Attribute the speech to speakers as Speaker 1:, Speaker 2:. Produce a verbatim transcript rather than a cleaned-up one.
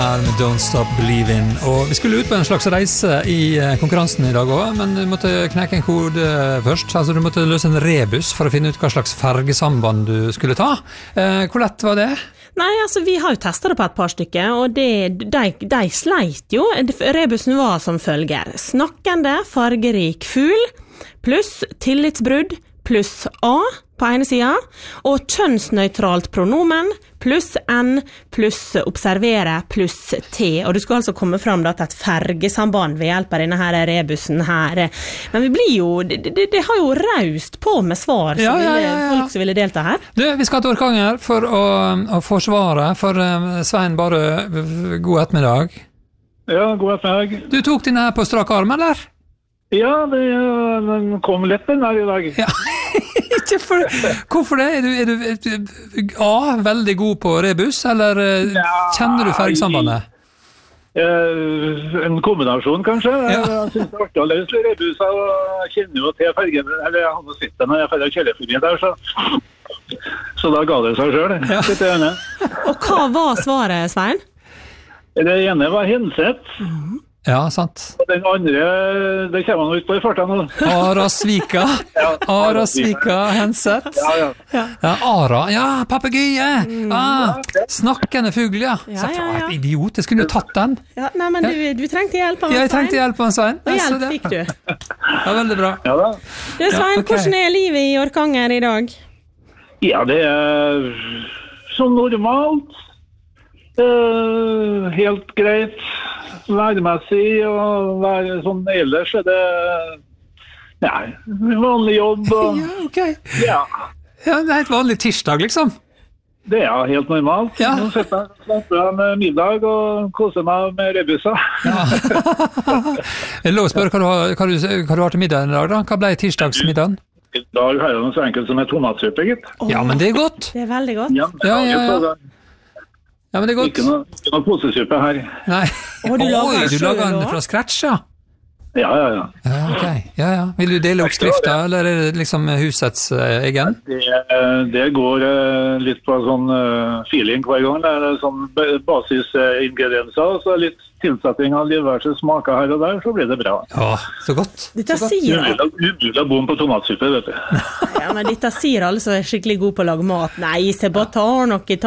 Speaker 1: Med Don't Stop Believing. Og vi skulle ut på en slags reise i konkurransen i dag også, men du måtte knekke en kode først. Altså du måtte løse en rebus for å finne ut hva slags fergesamband du skulle ta. Eh, hvor lett var det?
Speaker 2: Nei, altså vi har jo testet det på et par stykker, og det, de, de sleit jo. Rebusen var som følger. Snakkende, fargerik fugl, pluss tillitsbrudd, pluss A på ene siden, og kjønnsnøytralt pronomen, pluss N, pluss observere, pluss T. Og du skal altså komme fram da, til et fergesamband ved hjelp av denne her rebusen her. Men vi blir jo, det, det, det har jo raust på med svar,
Speaker 1: ja,
Speaker 2: som
Speaker 1: ja,
Speaker 2: ville,
Speaker 1: ja, ja.
Speaker 2: folk som ville delta her.
Speaker 1: Du, vi skal til Orkanger for å, å forsvare, for Svein bare god ettermiddag.
Speaker 3: Ja, god ettermiddag.
Speaker 1: Du tok den her på strak arm, eller?
Speaker 3: Ja, det, den kom lett den her i dag.
Speaker 1: Ja. Ikke for, hvorfor det? Er du, er du, er du A, veldig god på rebus, eller ja, kjenner du fergsambandet?
Speaker 3: Eh, en kombinasjon, kanskje. Ja. Jeg synes det er artig å løse rebus, og jeg kjenner jo til fergen, eller jeg har noe sitt når jeg ferger kjellerfuggen der, så, så da ga det seg selv. Ja.
Speaker 2: Og hva var svaret, Svein?
Speaker 3: Det ene var Henseth.
Speaker 1: Mm. Ja, sant.
Speaker 3: Og den andre, det kommer han ut på i farta nå.
Speaker 1: Arasvika.
Speaker 3: Ja,
Speaker 1: Arasvika, Henseth.
Speaker 3: Ja, ja.
Speaker 1: Ja, ja Ara. Ja, papegøye. Mm. Ah, snakkende fugl, ja.
Speaker 2: Ja, ja, ja.
Speaker 1: Så, idiot, jeg skulle jo tatt den.
Speaker 2: Ja, nei, men du, du trengte hjelp av Svein.
Speaker 1: Ja, jeg trengte hjelp av Svein.
Speaker 2: Og hjelp fikk du.
Speaker 1: Ja, veldig bra.
Speaker 3: Ja da.
Speaker 2: Du, Svein, ja, okay. Hvordan er livet i Orkanger i dag?
Speaker 3: Ja, det er som normalt. Uh, helt greit. Værmessig og være sånn ellers er det nei, vanlig jobb og,
Speaker 1: ja, okay.
Speaker 3: ja.
Speaker 1: Ja, det er et vanlig tirsdag liksom.
Speaker 3: Det er helt normalt.
Speaker 1: Ja.
Speaker 3: Nå setter jeg, setter jeg med middag og koser meg med rebuser.
Speaker 1: Ja. Jeg lov å spørre hva du, har, hva, du, hva du har til middag i dag da? Hva ble tirsdagsmiddagen?
Speaker 3: I dag har jeg noe så enkelt som en tomatsuppe, gitt.
Speaker 1: Oh. Ja, men det er godt.
Speaker 2: Det er veldig godt.
Speaker 3: Ja,
Speaker 1: ja, ja, ja. Ja, men det er godt.
Speaker 3: Ikke noe, ikke noe posesuppe her.
Speaker 1: Nei.
Speaker 2: Og du lager,
Speaker 1: Oi, du lager den fra scratch, ja?
Speaker 3: Ja, ja, ja.
Speaker 1: Ja, ok. Ja, ja. Vil du dele oppskrifta, eller er det liksom husets uh, egen?
Speaker 3: Det, det går uh, litt på sånn uh, feeling hver gang. Det er sånn basisingredienser, og så litt tilsetting av diverse smaker her og der, så blir det bra.
Speaker 1: Ja, så godt.
Speaker 2: Dette så godt.
Speaker 3: sier Umulig å bom på tomatsuppe, vet du.
Speaker 2: Ja, men dette sier alle som er skikkelig god på å lage mat. Nei, se bare tar noe